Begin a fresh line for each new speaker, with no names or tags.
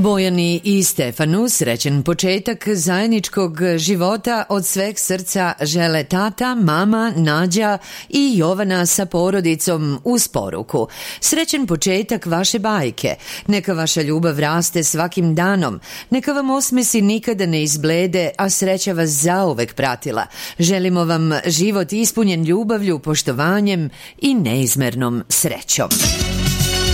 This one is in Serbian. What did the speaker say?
Bojani i Stefanu srećan početak zajedničkog života od sveg srca žele tata, mama, Nađa i Jovana sa porodicom uz poruku. Srećan početak vaše bajke. Neka vaša ljubav raste svakim danom. Neka vam osmesi nikada ne izblede, a sreća vas zauvek pratila. Želimo vam život ispunjen ljubavlju, poštovanjem i neizmernom srećom.